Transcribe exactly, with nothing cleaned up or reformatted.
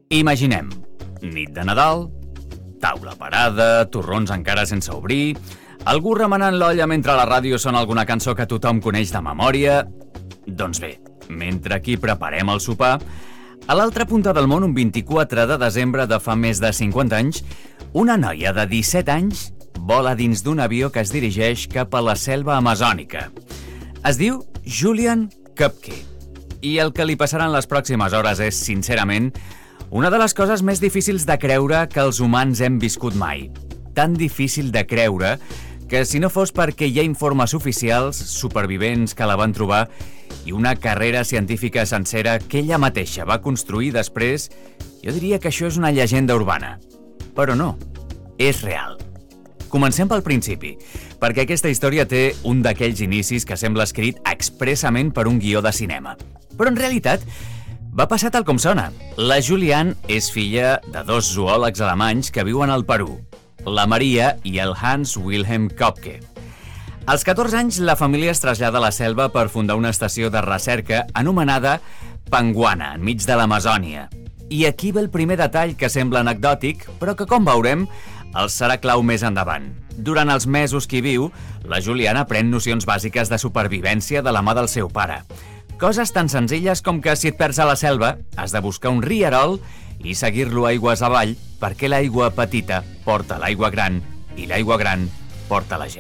Imaginem, nit de Nadal, taula parada, torrons encara sense obrir, algú remenant l'olla mentre la ràdio sona alguna cançó que tothom coneix de memòria. Doncs bé, mentre aquí preparem el sopar, a l'altra punta del món, un vint-i-quatre de desembre de fa més de cinquanta anys, una noia de disset anys vola dins d'un avió que es dirigeix cap a la selva amazònica. Es diu Julian Köpke, i el que li passaran les pròximes hores és, sincerament, una de les coses més difícils de creure que els humans hem viscut mai. Tan difícil de creure que, si no fos perquè hi ha informes oficials, supervivents que la van trobar i una carrera científica sencera que ella mateixa va construir després, jo diria que això és una llegenda urbana. Però no, és real. Comencem pel principi, perquè aquesta història té un d'aquells inicis que sembla escrit expressament per un guió de cinema. Però en realitat va passar tal com sona. La Julian és filla de dos zoòlegs alemanys que viuen al Perú, la Maria i el Hans Wilhelm Köpke. Als catorze anys, la família es trasllada a la selva per fundar una estació de recerca anomenada Panguana, enmig de l'Amazònia. I aquí ve el primer detall que sembla anecdòtic, però que, com veurem, el serà clau més endavant. Durant els mesos que hi viu, la Julian aprèn nocions bàsiques de supervivència de la mà del seu pare. Coses tan senzilles com que si et perds a la selva, has de buscar un rierol i seguir-lo aigües avall perquè l'aigua petita porta l'aigua gran i l'aigua gran porta la gent.